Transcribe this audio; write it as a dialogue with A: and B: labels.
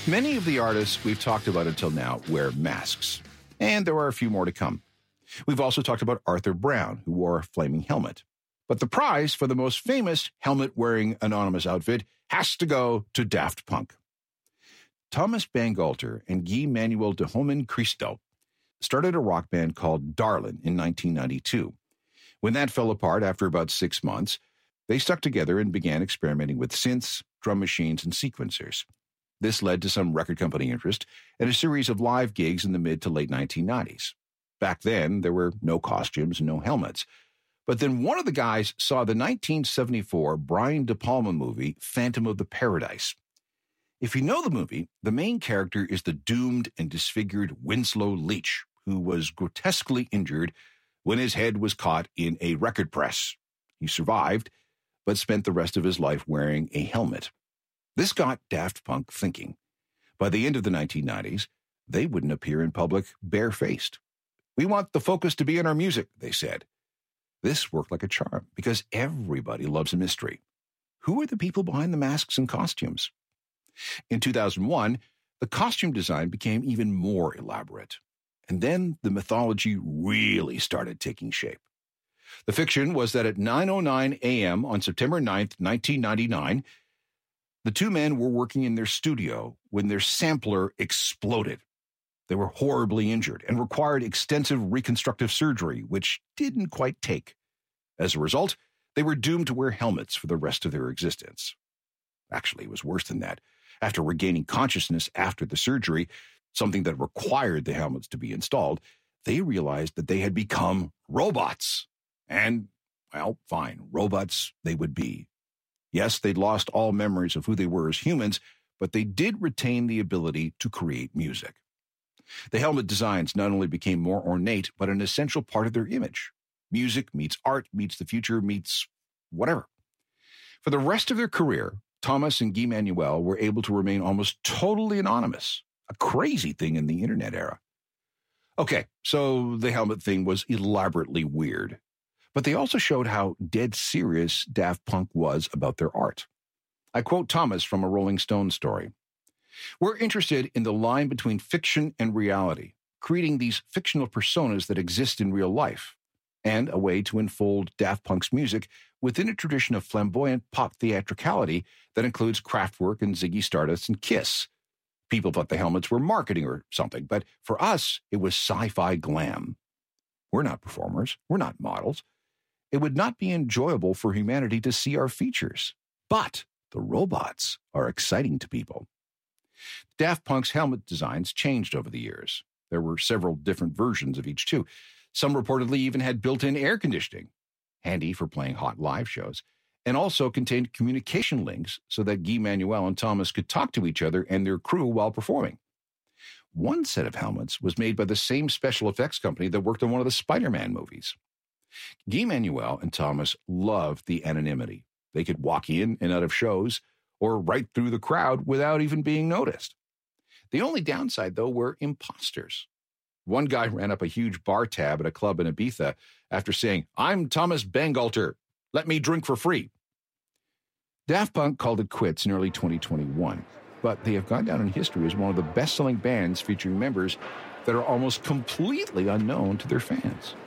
A: Many of the artists we've talked about until now wear masks, and there are a few more to come. We've also talked about Arthur Brown, who wore a flaming helmet. But the prize for the most famous helmet-wearing anonymous outfit has to go to Daft Punk. Thomas Bangalter and Guy Manuel de Homem Christo started a rock band called Darlin in 1992. When that fell apart after about 6 months, they stuck together and began experimenting with synths, drum machines, and sequencers. This led to some record company interest and a series of live gigs in the mid to late 1990s. Back then, there were no costumes and no helmets. But then one of the guys saw the 1974 Brian De Palma movie, Phantom of the Paradise. If you know the movie, the main character is the doomed and disfigured Winslow Leach, who was grotesquely injured when his head was caught in a record press. He survived, but spent the rest of his life wearing a helmet. This got Daft Punk thinking. By the end of the 1990s, they wouldn't appear in public barefaced. "We want the focus to be on our music," they said. This worked like a charm because everybody loves a mystery. Who are the people behind the masks and costumes? In 2001, the costume design became even more elaborate. And then the mythology really started taking shape. The fiction was that at 9:09 a.m. on September 9th, 1999, the two men were working in their studio when their sampler exploded. They were horribly injured and required extensive reconstructive surgery, which didn't quite take. As a result, they were doomed to wear helmets for the rest of their existence. Actually, it was worse than that. After regaining consciousness after the surgery, something that required the helmets to be installed, they realized that they had become robots. And, well, fine, robots they would be. Yes, they'd lost all memories of who they were as humans, but they did retain the ability to create music. The helmet designs not only became more ornate, but an essential part of their image. Music meets art, meets the future, meets whatever. For the rest of their career, Thomas and Guy Manuel were able to remain almost totally anonymous, a crazy thing in the internet era. Okay, so the helmet thing was elaborately weird, but they also showed how dead serious Daft Punk was about their art. I quote Thomas from a Rolling Stone story. "We're interested in the line between fiction and reality, creating these fictional personas that exist in real life, and a way to unfold Daft Punk's music within a tradition of flamboyant pop theatricality that includes Kraftwerk and Ziggy Stardust and Kiss. People thought the helmets were marketing or something, but for us, it was sci-fi glam. We're not performers. We're not models. It would not be enjoyable for humanity to see our features. But the robots are exciting to people." Daft Punk's helmet designs changed over the years. There were several different versions of each too. Some reportedly even had built-in air conditioning, handy for playing hot live shows, and also contained communication links so that Guy Manuel and Thomas could talk to each other and their crew while performing. One set of helmets was made by the same special effects company that worked on one of the Spider-Man movies. Guy Manuel and Thomas loved the anonymity. They could walk in and out of shows or right through the crowd without even being noticed. The only downside, though, were imposters. One guy ran up a huge bar tab at a club in Ibiza after saying, "I'm Thomas Bangalter. Let me drink for free." Daft Punk called it quits in early 2021, but they have gone down in history as one of the best-selling bands featuring members that are almost completely unknown to their fans.